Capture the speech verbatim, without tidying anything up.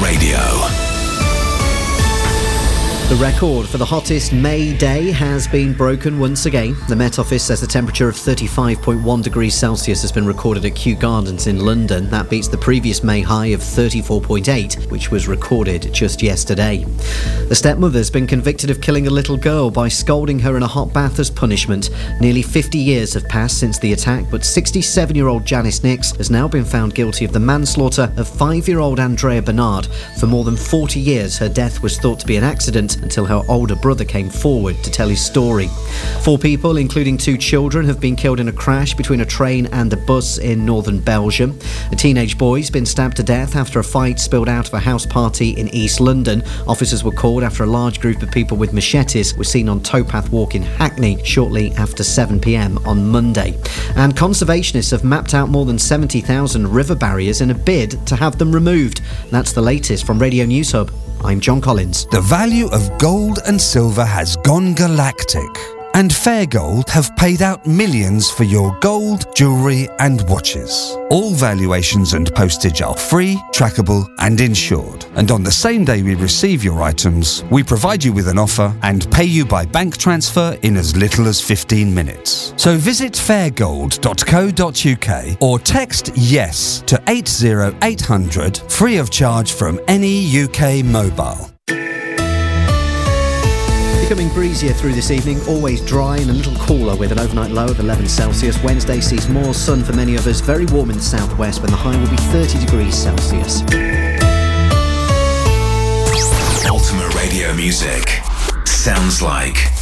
Radio. The record for the hottest May day has been broken once again. The Met Office says the temperature of thirty-five point one degrees Celsius has been recorded at Kew Gardens in London. That beats the previous May high of thirty-four point eight, which was recorded just yesterday. The stepmother's been convicted of killing a little girl by scalding her in a hot bath as punishment. Nearly fifty years have passed since the attack, but sixty-seven-year-old Janice Nix has now been found guilty of the manslaughter of five-year-old Andrea Bernard. For more than forty years, her death was thought to be an accident until her older brother came forward to tell his story. Four people, including two children, have been killed in a crash between a train and a bus in northern Belgium. A teenage boy's been stabbed to death after a fight spilled out of a house party in East London. Officers were called after a large group of people with machetes were seen on Towpath Walk in Hackney shortly after seven p.m. on Monday. And conservationists have mapped out more than seventy thousand river barriers in a bid to have them removed. That's the latest from Radio News Hub. I'm John Collins. The value of gold and silver has gone galactic, and Fair Gold have paid out millions for your gold, jewellery and watches. All valuations and postage are free, trackable and insured. And on the same day we receive your items, we provide you with an offer and pay you by bank transfer in as little as fifteen minutes. So visit fairgold dot co dot uk or text YES to eight zero eight hundred, free of charge from any U K mobile. Becoming breezier through this evening, always dry and a little cooler with an overnight low of eleven Celsius. Wednesday sees more sun for many of us, very warm in the southwest when the high will be thirty degrees Celsius. Ultimate radio music sounds like